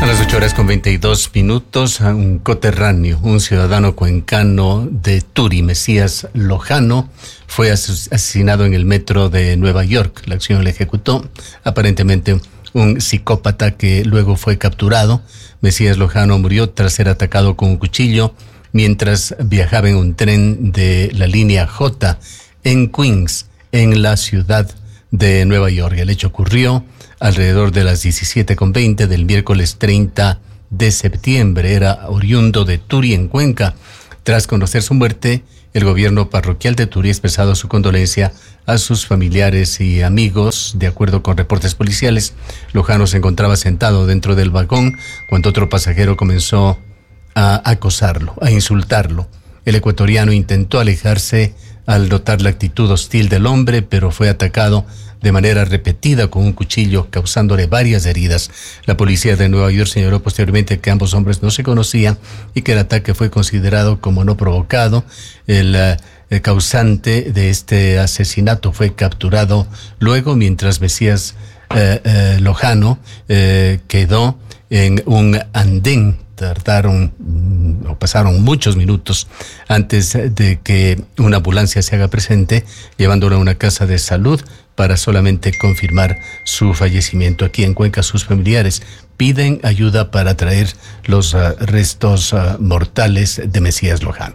Son las 8:22. Un coterráneo, un ciudadano cuencano de Turi, Mesías Lojano, fue asesinado en el metro de Nueva York. La acción la ejecutó aparentemente un psicópata que luego fue capturado. Mesías Lojano murió tras ser atacado con un cuchillo mientras viajaba en un tren de la línea J en Queens, en la ciudad de Nueva York. El hecho ocurrió alrededor de las 17:20 del miércoles 30 de septiembre. Era oriundo de Turi, en Cuenca. Tras conocer su muerte, el gobierno parroquial de Turi ha expresado su condolencia a sus familiares y amigos. De acuerdo con reportes policiales, Lojano se encontraba sentado dentro del vagón cuando otro pasajero comenzó a acosarlo, a insultarlo. El ecuatoriano intentó alejarse al notar la actitud hostil del hombre, pero fue atacado de manera repetida con un cuchillo, causándole varias heridas. La policía de Nueva York señaló posteriormente que ambos hombres no se conocían y que el ataque fue considerado como no provocado. El causante de este asesinato fue capturado luego, mientras Mesías Lojano quedó en un andén. Pasaron muchos minutos antes de que una ambulancia se haga presente, llevándolo a una casa de salud para solamente confirmar su fallecimiento. Aquí en Cuenca, sus familiares piden ayuda para traer los restos mortales de Mesías Lojano.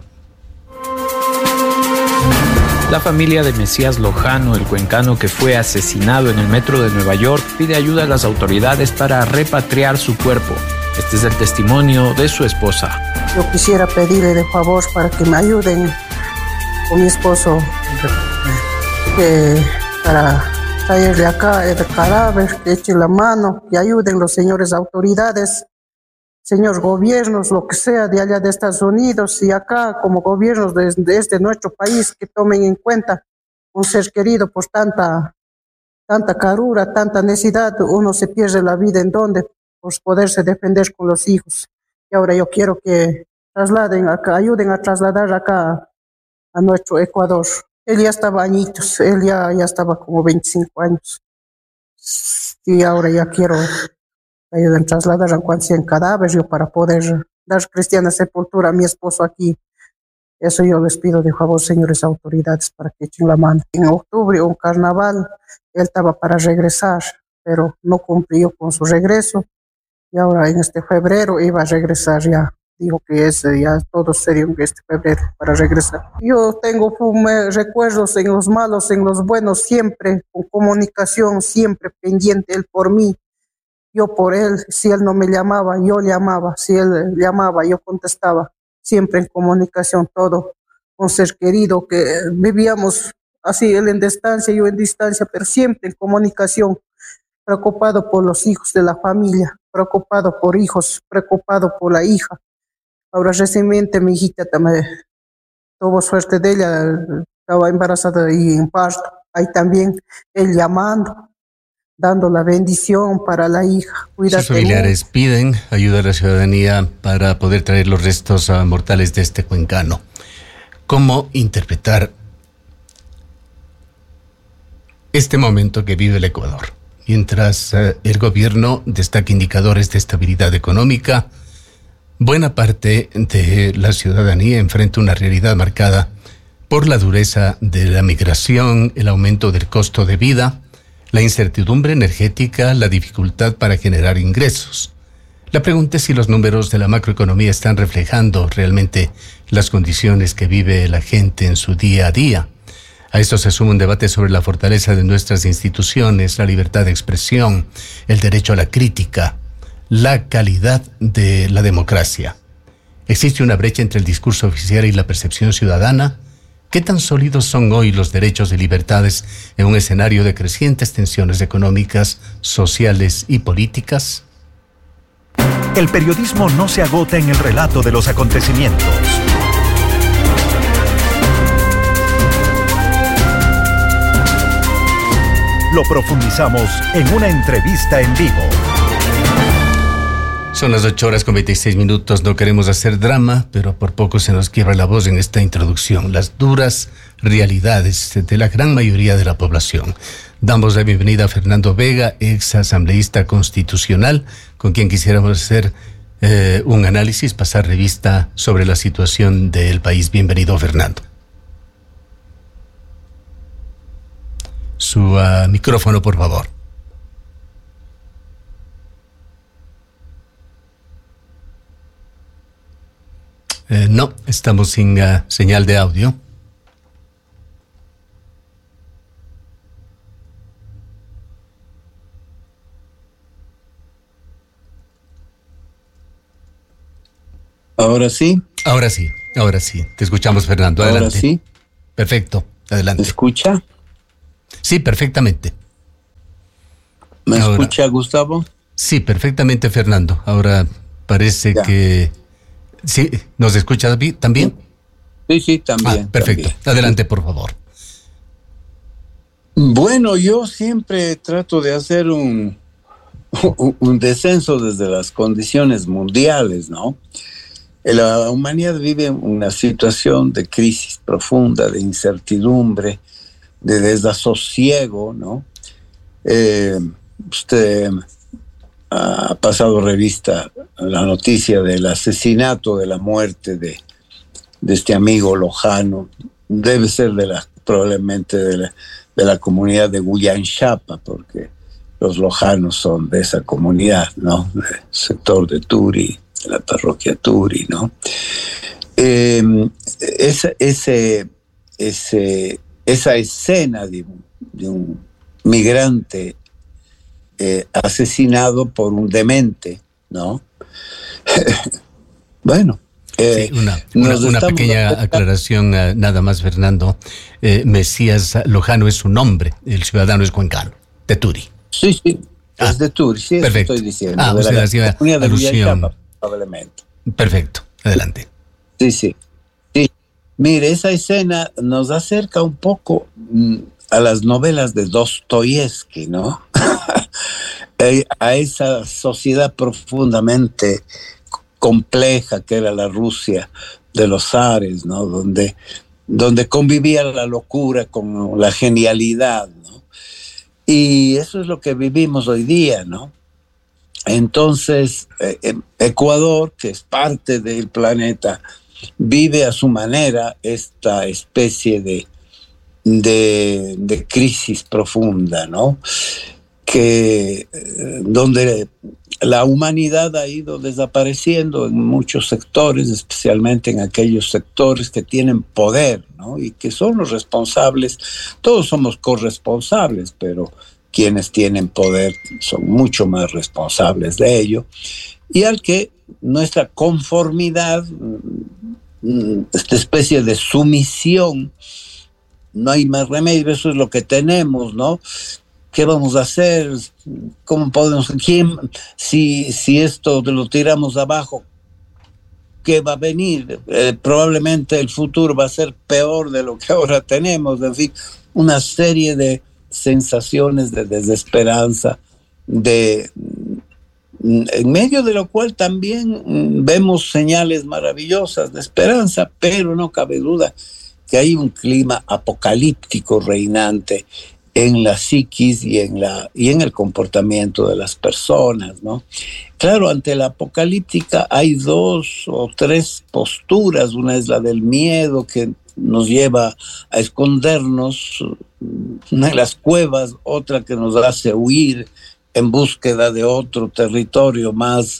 La familia de Mesías Lojano, el cuencano que fue asesinado en el metro de Nueva York, pide ayuda a las autoridades para repatriar su cuerpo. Este es el testimonio de su esposa. Yo quisiera pedirle de favor para que me ayuden con mi esposo para traerle acá el cadáver, que echen la mano, que ayuden los señores autoridades, señores gobiernos, lo que sea de allá de Estados Unidos y acá como gobiernos de este nuestro país, que tomen en cuenta un ser querido por tanta carura, tanta necesidad. Uno se pierde la vida en donde por poderse defender con los hijos. Y ahora yo quiero que trasladen acá, ayuden a trasladar acá a nuestro Ecuador. Él ya estaba añitos, él ya estaba como 25 años. Y ahora ya quiero que ayuden a trasladar a cuanto en cadáver yo para poder dar cristiana sepultura a mi esposo aquí. Eso yo les pido de favor, señores autoridades, para que echen la mano. En octubre, un carnaval, él estaba para regresar, pero no cumplió con su regreso. Y ahora en este febrero iba a regresar ya. Dijo que ya todo sería en este febrero para regresar. Yo tengo recuerdos en los malos, en los buenos, siempre con comunicación, siempre pendiente él por mí. Yo por él, si él no me llamaba, yo le llamaba. Si él llamaba, yo contestaba. Siempre en comunicación, todo. Un ser querido que vivíamos así, él en distancia, yo en distancia, pero siempre en comunicación. Preocupado por los hijos de la familia, preocupado por hijos, preocupado por la hija. Ahora recientemente mi hijita también tuvo suerte de ella, estaba embarazada y en parto. Ahí también él llamando, dando la bendición para la hija. Cuídate. Sus familiares piden ayuda a la ciudadanía para poder traer los restos mortales de este cuencano. ¿Cómo interpretar este momento que vive el Ecuador? Mientras el gobierno destaca indicadores de estabilidad económica, buena parte de la ciudadanía enfrenta una realidad marcada por la dureza de la migración, el aumento del costo de vida, la incertidumbre energética, la dificultad para generar ingresos. La pregunta es si los números de la macroeconomía están reflejando realmente las condiciones que vive la gente en su día a día. A esto se suma un debate sobre la fortaleza de nuestras instituciones, la libertad de expresión, el derecho a la crítica, la calidad de la democracia. ¿Existe una brecha entre el discurso oficial y la percepción ciudadana? ¿Qué tan sólidos son hoy los derechos y libertades en un escenario de crecientes tensiones económicas, sociales y políticas? El periodismo no se agota en el relato de los acontecimientos. Lo profundizamos en una entrevista en vivo. Son las 8:26. No queremos hacer drama, pero por poco se nos quiebra la voz en esta introducción. Las duras realidades de la gran mayoría de la población. Damos la bienvenida a Fernando Vega, ex asambleísta constitucional, con quien quisiéramos hacer un análisis, pasar revista sobre la situación del país. Bienvenido, Fernando. Su micrófono, por favor. No, estamos sin señal de audio. ¿Ahora sí? Ahora sí. Te escuchamos, Fernando. Adelante. ¿Ahora sí? Perfecto, adelante. ¿Me escucha? Sí, perfectamente. ¿Me escucha, Gustavo? Sí, perfectamente, Fernando. Ahora parece que... Sí, ¿nos escucha también? Sí, también. Perfecto. También. Adelante, por favor. Bueno, yo siempre trato de hacer un descenso desde las condiciones mundiales, ¿no? La humanidad vive una situación de crisis profunda, de incertidumbre, de desasosiego, ¿no? Usted ha pasado revista a la noticia del asesinato, de la muerte de este amigo lojano. Debe ser probablemente de la comunidad de Huillanchapa, porque los lojanos son de esa comunidad, ¿no? Del sector de Turi, de la parroquia Turi, ¿no? Esa escena de un migrante asesinado por un demente, ¿no? Bueno. Sí, una pequeña aclaración, nada más, Fernando. Mesías Lojano es su nombre, el ciudadano es cuencano, de Turi. Sí, es de Turi, sí, perfecto. Eso estoy diciendo. Usted hacía alusión. Probablemente. Perfecto, adelante. Sí. Mire, esa escena nos acerca un poco a las novelas de Dostoyevsky, ¿no? A esa sociedad profundamente compleja que era la Rusia de los zares, ¿no? Donde convivía la locura con la genialidad, ¿no? Y eso es lo que vivimos hoy día, ¿no? Entonces, Ecuador, que es parte del planeta, vive a su manera esta especie de crisis profunda, ¿no? Donde la humanidad ha ido desapareciendo en muchos sectores, especialmente en aquellos sectores que tienen poder, ¿no? Y que son los responsables. Todos somos corresponsables, pero quienes tienen poder son mucho más responsables de ello. Y al que nuestra conformidad, esta especie de sumisión, no hay más remedio, eso es lo que tenemos, ¿no? ¿Qué vamos a hacer? ¿Cómo podemos? Si esto lo tiramos abajo, ¿qué va a venir? Probablemente el futuro va a ser peor de lo que ahora tenemos. En fin, una serie de sensaciones de desesperanza, en medio de lo cual también vemos señales maravillosas de esperanza, pero no cabe duda que hay un clima apocalíptico reinante en la psiquis y en el comportamiento de las personas, ¿no? Claro, ante la apocalíptica hay 2 o 3 posturas. Una es la del miedo, que nos lleva a escondernos en las cuevas, otra que nos hace huir en búsqueda de otro territorio más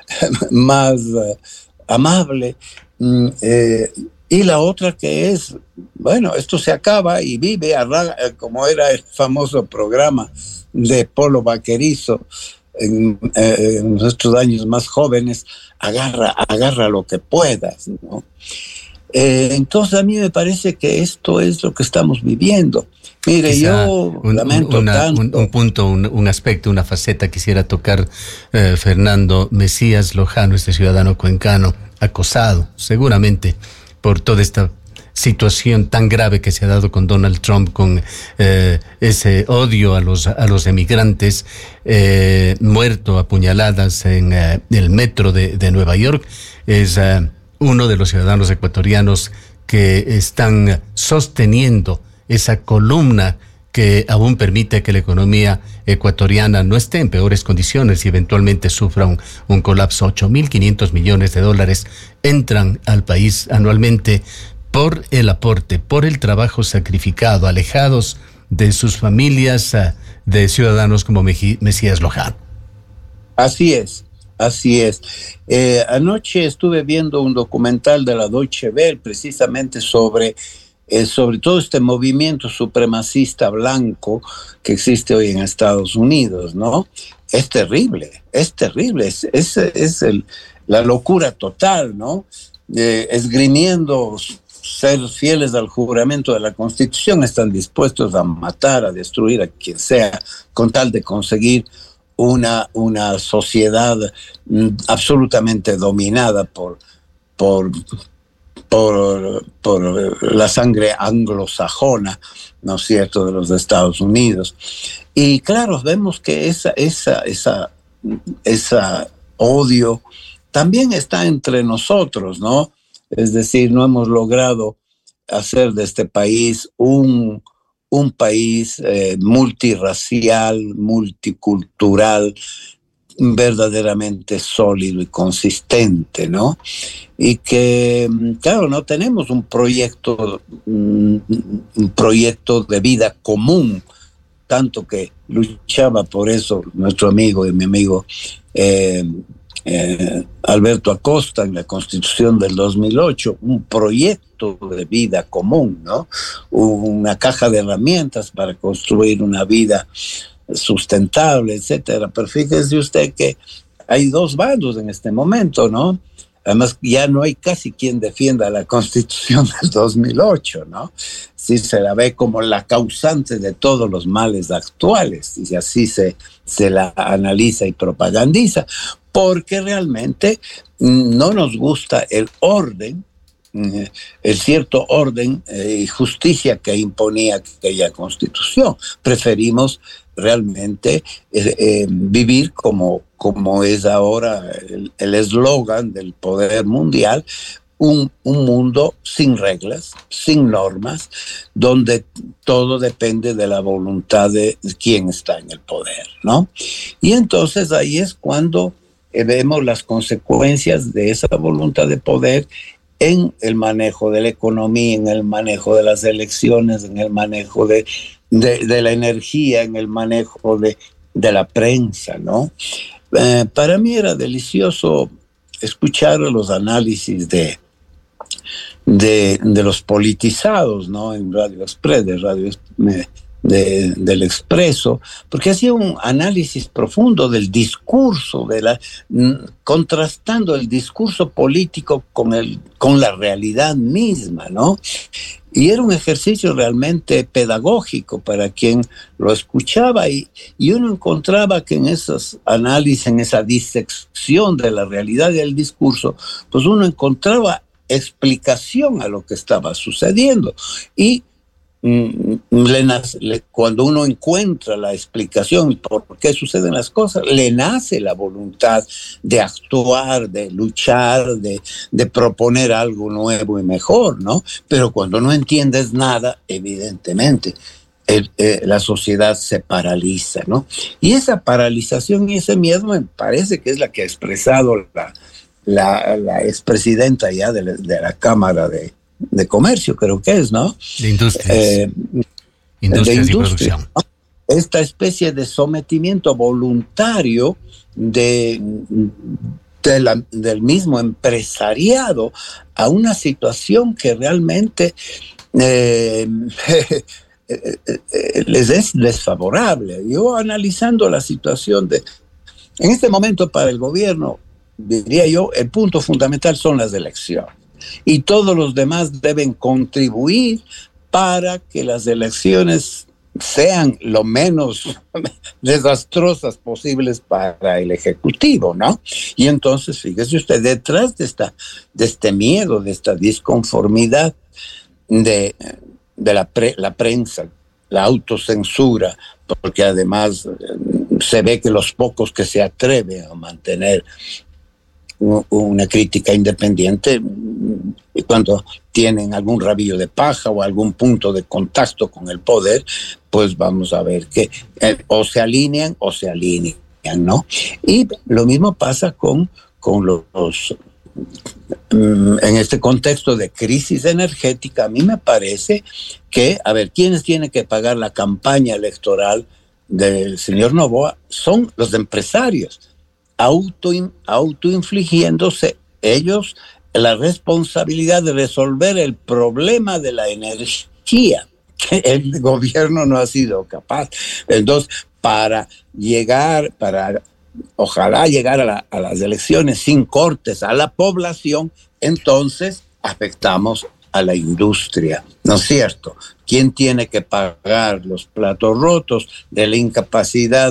amable. Y la otra que es, bueno, esto se acaba y vive, como era el famoso programa de Polo Vaquerizo en nuestros años más jóvenes, agarra lo que puedas, ¿no? Entonces a mí me parece que esto es lo que estamos viviendo. Mire, quizá yo lamento tanto. Un punto, un aspecto, una faceta quisiera tocar, Fernando. Mesías Lojano, este ciudadano cuencano, acosado seguramente por toda esta situación tan grave que se ha dado con Donald Trump, con ese odio a los emigrantes, muerto a puñaladas en el metro de Nueva York, es uno de los ciudadanos ecuatorianos que están sosteniendo esa columna que aún permite que la economía ecuatoriana no esté en peores condiciones y eventualmente sufra un colapso. 8.500 millones de dólares entran al país anualmente por el aporte, por el trabajo sacrificado, alejados de sus familias, de ciudadanos como Mesías Lojano. Así es. Así es. Anoche estuve viendo un documental de la Deutsche Welle precisamente sobre todo este movimiento supremacista blanco que existe hoy en Estados Unidos, ¿no? Es terrible, es la locura total, ¿no? Esgrimiendo ser fieles al juramento de la Constitución, están dispuestos a matar, a destruir a quien sea, con tal de conseguir una sociedad absolutamente dominada por la sangre anglosajona, ¿no es cierto?, de los Estados Unidos. Y claro, vemos que esa odio también está entre nosotros, ¿no? Es decir, no hemos logrado hacer de este país un país multirracial, multicultural, verdaderamente sólido y consistente, ¿no? Y que, claro, no tenemos un proyecto de vida común, tanto que luchaba por eso nuestro amigo y mi amigo Alberto Acosta en la Constitución del 2008, un proyecto de vida común, ¿no? Una caja de herramientas para construir una vida sustentable, etcétera. Pero fíjese usted que hay dos bandos en este momento, ¿no? Además, ya no hay casi quien defienda la Constitución del 2008, ¿no? Sí se la ve como la causante de todos los males actuales, y así se la analiza y propagandiza, porque realmente no nos gusta el orden, el cierto orden y justicia que imponía aquella Constitución. Preferimos realmente vivir como es ahora el eslogan del poder mundial, un mundo sin reglas, sin normas, donde todo depende de la voluntad de quien está en el poder, ¿no? Y entonces ahí es cuando vemos las consecuencias de esa voluntad de poder en el manejo de la economía, en el manejo de las elecciones, en el manejo de la energía, en el manejo de la prensa, ¿no? Para mí era delicioso escuchar los análisis de los politizados, ¿no? En Radio Express, del Expreso, porque hacía un análisis profundo del discurso, contrastando el discurso político con la realidad misma, ¿no? Y era un ejercicio realmente pedagógico para quien lo escuchaba, y uno encontraba que en esos análisis, en esa disección de la realidad y del discurso, pues uno encontraba explicación a lo que estaba sucediendo. Y cuando uno encuentra la explicación por qué suceden las cosas, le nace la voluntad de actuar, de luchar, de proponer algo nuevo y mejor, ¿no? Pero cuando no entiendes nada, evidentemente, la sociedad se paraliza, ¿no? Y esa paralización y ese miedo me parece que es la que ha expresado la expresidenta ya de la Cámara de Comercio, creo que es, ¿no? De Industrias. Industrias y producción. ¿no? Esta especie de sometimiento voluntario del mismo empresariado a una situación que realmente les es desfavorable. Yo, analizando la situación en este momento para el gobierno, diría yo, el punto fundamental son las elecciones. Y todos los demás deben contribuir para que las elecciones sean lo menos desastrosas posibles para el Ejecutivo, ¿no? Y entonces, fíjese usted, detrás de este miedo, de esta disconformidad, la prensa, la autocensura, porque además se ve que los pocos que se atreven a mantener una crítica independiente, cuando tienen algún rabillo de paja o algún punto de contacto con el poder, pues vamos a ver que o se alinean, ¿no? Y lo mismo pasa con los en este contexto de crisis energética. A mí me parece que, a ver, ¿quiénes tienen que pagar la campaña electoral del señor Noboa? Son los empresarios, autoinfligiéndose ellos la responsabilidad de resolver el problema de la energía, que el gobierno no ha sido capaz. Entonces, ojalá llegar a las elecciones sin cortes a la población, entonces afectamos a la industria, ¿no es cierto? ¿Quién tiene que pagar los platos rotos de la incapacidad